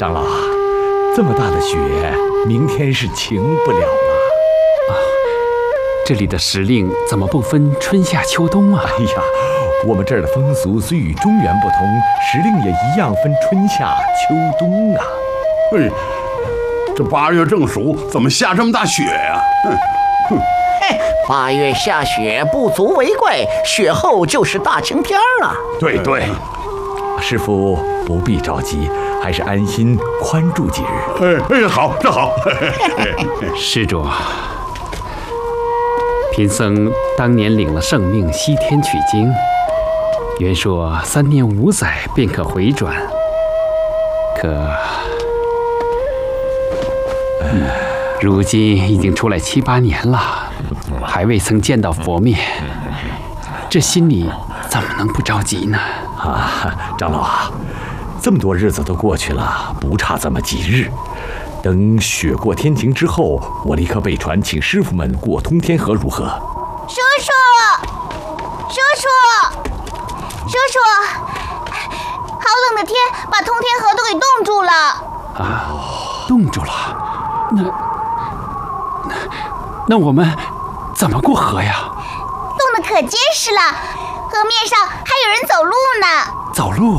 长老，这么大的雪，明天是晴不了了。 这里的时令怎么不分春夏秋冬啊？ 哎呀，我们这儿的风俗虽与中原不同，时令也一样分春夏秋冬啊。 哎，这8月正暑，怎么下这么大雪呀？ 嘿，8月下雪不足为怪，雪后就是大晴天了。 对，师傅不必着急，还是安心宽住几日。 哎，好，这好。 施主，贫僧当年领了圣命西天取经，原说3年5载便可回转，可如今已经出来7、8年了，还未曾见到佛面，这心里怎么能不着急呢？ 长老啊，这么多日子都过去了，不差这么几日。等雪过天晴之后，我立刻备船，请师傅们过通天河，如何？ 叔叔，好冷的天，把通天河都给冻住了。 冻住了？那我们怎么过河呀？ 冻得可结实了，河面上还有人走路呢。 走路？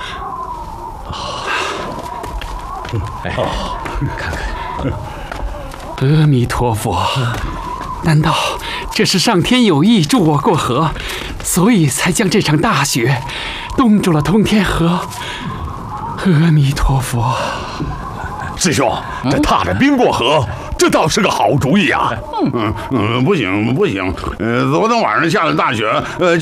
看看。 阿弥陀佛，难道这是上天有意助我过河，所以才将这场大雪冻住了通天河？阿弥陀佛。 师兄，这踏着冰过河，这倒是个好主意啊。不行，昨天晚上下的大雪，